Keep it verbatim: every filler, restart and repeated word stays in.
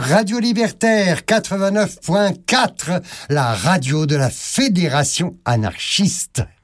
Radio Libertaire quatre-vingt-neuf point quatre, la radio de la Fédération anarchiste.